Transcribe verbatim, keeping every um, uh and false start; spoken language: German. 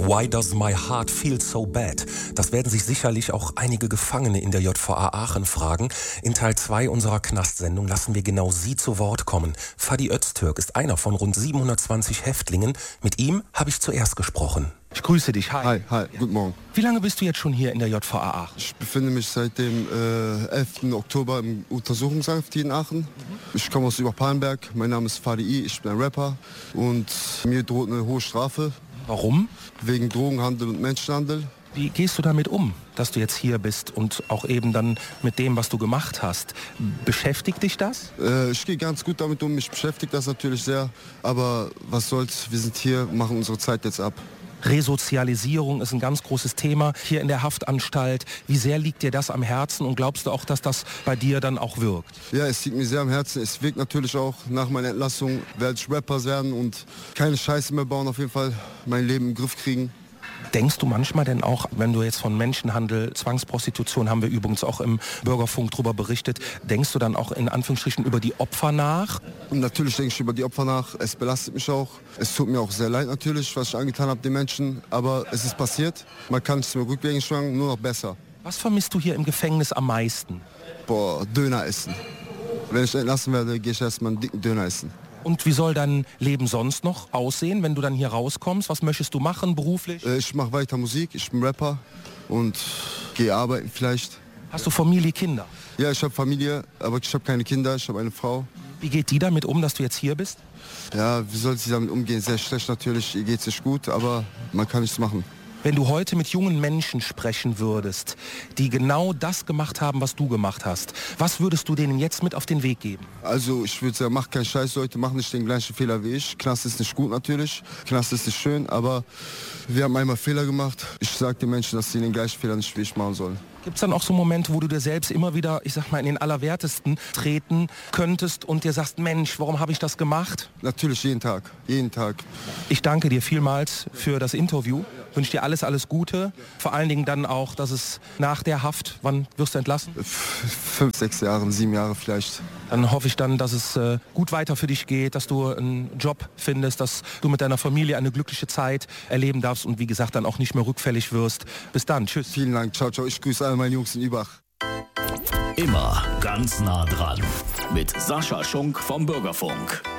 Why Does My Heart Feel So Bad? Das werden sich sicherlich auch einige Gefangene in der J V A Aachen fragen. In Teil zwei unserer Knastsendung lassen wir genau sie zu Wort kommen. Fadi Öztürk ist einer von rund siebenhundertzwanzig Häftlingen. Mit ihm habe ich zuerst gesprochen. Ich grüße dich. Hi. Hi, hi, guten Morgen. Wie lange bist du jetzt schon hier in der J V A Aachen? Ich befinde mich seit dem äh, elften Oktober im Untersuchungshaft hier in Aachen. Mhm. Ich komme aus Überpallenberg. Mein Name ist Fadi I, ich bin ein Rapper und mir droht eine hohe Strafe. Warum? Wegen Drogenhandel und Menschenhandel. Wie gehst du damit um, dass du jetzt hier bist und auch eben dann mit dem, was du gemacht hast? Beschäftigt dich das? Äh, ich gehe ganz gut damit um, mich beschäftigt das natürlich sehr. Aber was soll's, wir sind hier, machen unsere Zeit jetzt ab. Resozialisierung ist ein ganz großes Thema hier in der Haftanstalt. Wie sehr liegt dir das am Herzen und glaubst du auch, dass das bei dir dann auch wirkt? Ja, es liegt mir sehr am Herzen. Es wirkt natürlich auch. Nach meiner Entlassung werde ich Rapper werden und keine Scheiße mehr bauen, auf jeden Fall mein Leben im Griff kriegen. Denkst du manchmal denn auch, wenn du jetzt von Menschenhandel, Zwangsprostitution, haben wir übrigens auch im Bürgerfunk drüber berichtet, denkst du dann auch in Anführungsstrichen über die Opfer nach? Und natürlich denke ich über die Opfer nach. Es belastet mich auch. Es tut mir auch sehr leid natürlich, was ich angetan habe den Menschen. Aber es ist passiert. Man kann es mir rückwärts sagen, nur noch besser. Was vermisst du hier im Gefängnis am meisten? Boah, Döner essen. Wenn ich entlassen werde, gehe ich erstmal einen dicken Döner essen. Und wie soll dein Leben sonst noch aussehen, wenn du dann hier rauskommst? Was möchtest du machen beruflich? Äh, ich mache weiter Musik, ich bin Rapper und gehe arbeiten vielleicht. Hast du Familie, Kinder? Ja, ich habe Familie, aber ich habe keine Kinder, ich habe eine Frau. Wie geht die damit um, dass du jetzt hier bist? Ja, wie soll sie damit umgehen? Sehr schlecht natürlich, ihr geht es nicht gut, aber man kann nichts machen. Wenn du heute mit jungen Menschen sprechen würdest, die genau das gemacht haben, was du gemacht hast, was würdest du denen jetzt mit auf den Weg geben? Also ich würde sagen, mach keinen Scheiß, Leute, mach nicht den gleichen Fehler wie ich. Knast ist nicht gut natürlich, Knast ist nicht schön, aber wir haben einmal Fehler gemacht. Ich sage den Menschen, dass sie den gleichen Fehler nicht wie ich machen sollen. Gibt es dann auch so Momente, wo du dir selbst immer wieder, ich sag mal, in den Allerwertesten treten könntest und dir sagst, Mensch, warum habe ich das gemacht? Natürlich jeden Tag, jeden Tag. Ich danke dir vielmals für das Interview. Wünsche dir alles, alles Gute. Vor allen Dingen dann auch, dass es nach der Haft, wann wirst du entlassen? Fünf, sechs Jahre, sieben Jahre vielleicht. Dann hoffe ich dann, dass es äh, gut weiter für dich geht, dass du einen Job findest, dass du mit deiner Familie eine glückliche Zeit erleben darfst und wie gesagt dann auch nicht mehr rückfällig wirst. Bis dann, tschüss. Vielen Dank, ciao, ciao. Ich grüße alle meine Jungs in Übach. Immer ganz nah dran mit Sascha Schunk vom Bürgerfunk.